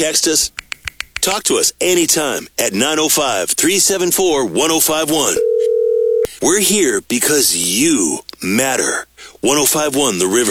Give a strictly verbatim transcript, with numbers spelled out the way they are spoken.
text us? Talk to us anytime at nine oh five, three seven four, one oh five one. We're here because you matter. one oh five point one The River.